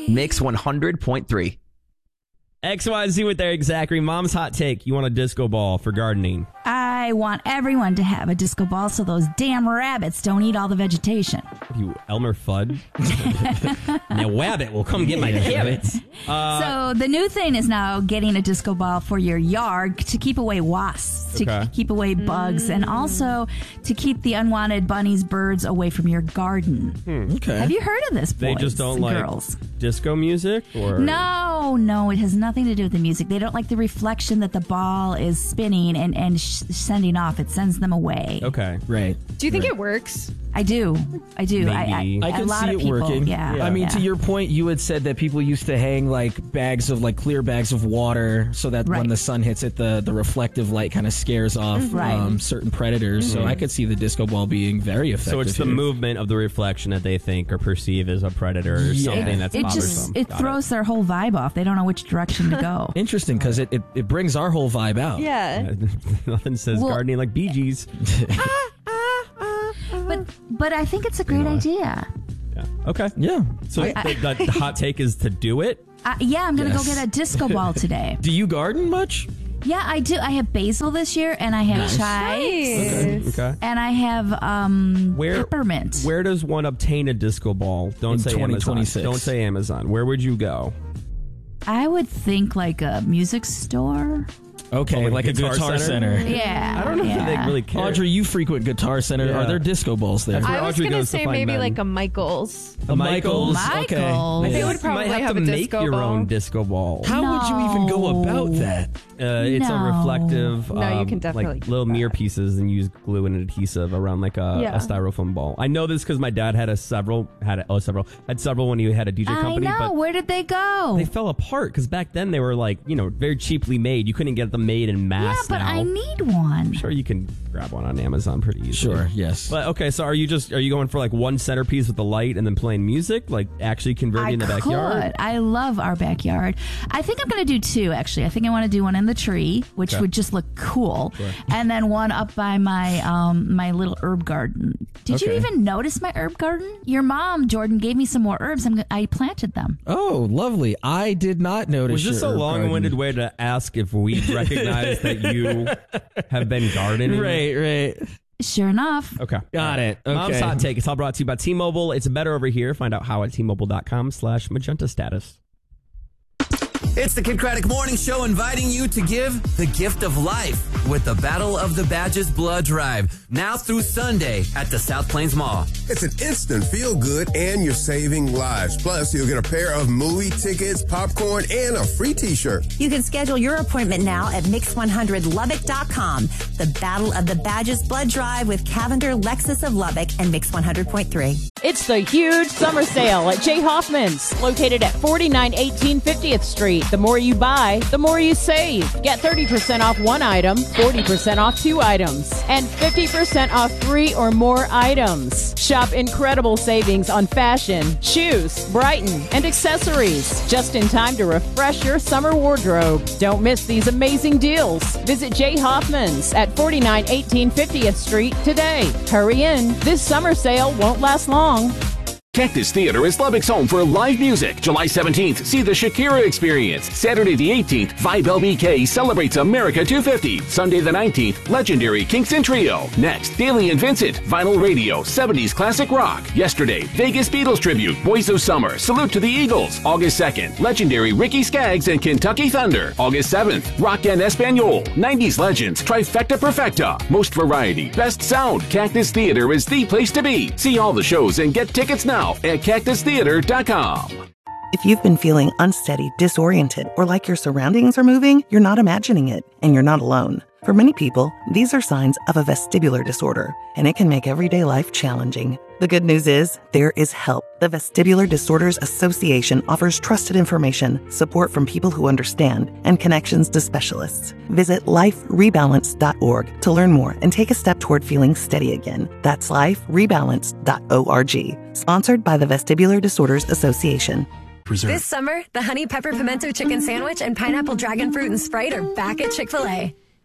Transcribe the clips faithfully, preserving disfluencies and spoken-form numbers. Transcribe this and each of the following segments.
Mix one hundred point three. X Y Z with Eric Zachary. Mom's hot take. You want a disco ball for gardening. I want everyone to have a disco ball so those damn rabbits don't eat all the vegetation. You Elmer Fudd. Now Wabbit will come get my carrots. Uh, so the new thing is now getting a disco ball for your yard to keep away wasps, Okay. to keep away bugs, and also to keep the unwanted bunnies, birds away from your garden. Hmm. Okay. Have you heard of this, boys They just don't and like girls? disco music? Or No, no, it has nothing to do with the music. They don't like the reflection that the ball is spinning and, and sh- sending off. It sends them away. Okay. Right. Do you think right. it works? I do. I do. I, Maybe. I, I a can lot see of it people, working. Yeah. I mean, yeah. to your point, you had said that people used to hang like bags of like clear bags of water so that Right. when the sun hits it, the, the reflective light kind of scares off Right. um, certain predators. Mm-hmm. So I could see the disco ball being very effective. So it's the here. movement of the reflection that they think or perceive as a predator or Yeah. something that's it bothersome. just it Got throws their whole vibe off. They don't know which direction to go. Interesting because it, it, it brings our whole vibe out. Yeah. Nothing says Well- gardening like Bee Gees. but but I think it's a great idea. Yeah. Okay. Yeah. So the, the, the hot take is to do it. Uh, yeah, I'm gonna Yes. go get a disco ball today. Do you garden much? Yeah, I do. I have basil this year, and I have Nice. chives, Okay. and I have um Where peppermint. Where does one obtain a disco ball? Don't In say Amazon. twenty twenty-six. Don't say Amazon. Where would you go? I would think like a music store. Okay, Oh, like like a Guitar Guitar Center? Center. Yeah, I don't know yeah. if they really care. Audrey, you frequent Guitar Center. Yeah. Are there disco balls there? That's where I was Audrey going to goes to say find maybe men. like a Michaels. A Michaels. Okay. Michaels. They I would think probably you might have, have to a make disco your ball. own disco ball. How would you even go No. about that? Uh, it's No. a reflective, No, you um, can definitely like do little that. mirror pieces, and use glue and adhesive around like a, Yeah. a styrofoam ball. I know this because my dad had a several had a, oh several had several when he had a D J I company. know. But Where did they go? they fell apart because back then they were like you know very cheaply made. You couldn't get them made in yeah, mass. but now. I need one. I'm sure you can grab one on Amazon pretty easily. Sure, yes. But okay, so are you just are you going for like one centerpiece with the light and then playing music, like actually converting I in the could. backyard? I love our backyard. I think I'm going to do two, actually. I think I want to do one in the tree, which Okay. would just look cool, and then one up by my um my little herb garden. Did you Okay. even notice my herb garden? Your mom, Jordan, gave me some more herbs. I'm, go- I planted them. Oh, lovely. I did not notice. Was this your a herb long-winded garden. way to ask if we recognize that you have been gardening? Right, right. Sure enough. Okay. Got it. Mom's Okay. Hot Take. It's all brought to you by T-Mobile. It's better over here. Find out how at T-Mobile.com slash magenta status. It's the Kid Craddock Morning Show inviting you to give the gift of life with the Battle of the Badges Blood Drive now through Sunday at the South Plains Mall. It's an instant feel good and you're saving lives. Plus, you'll get a pair of movie tickets, popcorn, and a free t-shirt. You can schedule your appointment now at mix one hundred lubbock dot com. The Battle of the Badges Blood Drive with Cavender, Lexus of Lubbock, and Mix one hundred point three. It's the huge summer sale at J. Hoffman's, located at forty-nine eighteen fiftieth Street. The more you buy, the more you save. Get thirty percent off one item, forty percent off two items, and fifty percent off three or more items. Shop incredible savings on fashion, shoes, Brighton, and accessories, just in time to refresh your summer wardrobe. Don't miss these amazing deals. Visit J. Hoffman's at forty-nine eighteen fiftieth Street today. Hurry in. This summer sale won't last long. Cactus Theater is Lubbock's home for live music. July seventeenth, see the Shakira Experience. Saturday the eighteenth, Vibe L B K celebrates America two fifty. Sunday the nineteenth, Legendary Kingston Trio. Next, Daily and Vincent, Vinyl Radio, seventies Classic Rock. Yesterday, Vegas Beatles Tribute, Boys of Summer, Salute to the Eagles. August second, Legendary Ricky Skaggs and Kentucky Thunder. August seventh, Rock en Espanol, nineties Legends, Trifecta Perfecta. Most variety, best sound. Cactus Theater is the place to be. See all the shows and get tickets now at cactus theater dot com. If you've been feeling unsteady, disoriented, or like your surroundings are moving, you're not imagining it, and you're not alone. For many people, these are signs of a vestibular disorder, and it can make everyday life challenging. The good news is, there is help. The Vestibular Disorders Association offers trusted information, support from people who understand, and connections to specialists. Visit life rebalance dot org to learn more and take a step toward feeling steady again. That's life rebalance dot org. Sponsored by the Vestibular Disorders Association. This summer, the Honey Pepper Pimento Chicken Sandwich and Pineapple Dragon Fruit and Sprite are back at Chick-fil-A.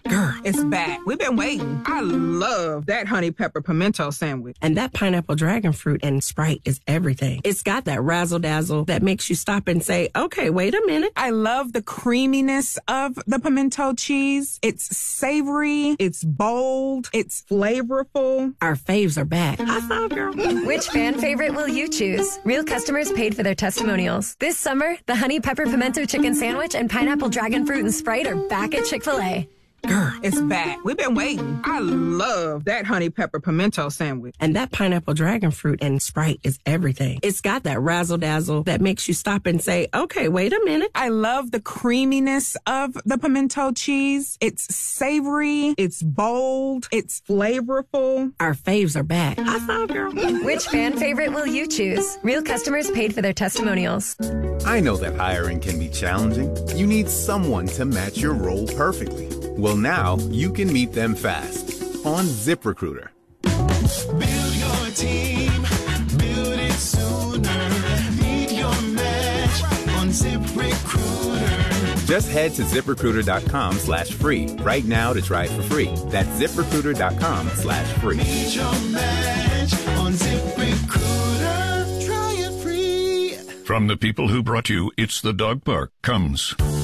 Girl, it's back. We've been waiting. I love that honey pepper pimento sandwich. And that pineapple dragon fruit and Sprite is everything. It's got that razzle dazzle that makes you stop and say, okay, wait a minute. I love the creaminess of the pimento cheese. It's savory. It's bold. It's flavorful. Our faves are back. I saw, girl. Which fan favorite will you choose? Real customers paid for their testimonials. This summer, the honey pepper pimento chicken sandwich and pineapple dragon fruit and Sprite are back at Chick-fil-A. Girl, it's back. We've been waiting. I love that honey pepper pimento sandwich. And that pineapple dragon fruit and Sprite is everything. It's got that razzle dazzle that makes you stop and say, okay, wait a minute. I love the creaminess of the pimento cheese. It's savory. It's bold. It's flavorful. Our faves are back. I saw, girl. Which fan favorite will you choose? Real customers paid for their testimonials. I know that hiring can be challenging. You need someone to match your role perfectly. Well, now you can meet them fast on ZipRecruiter. Build your team, build it sooner. Meet your match on ZipRecruiter. Just head to ZipRecruiter.com slash free right now to try it for free. That's ZipRecruiter.com slash free. Meet your match on ZipRecruiter. Try it free. From the people who brought you It's the Dog Park comes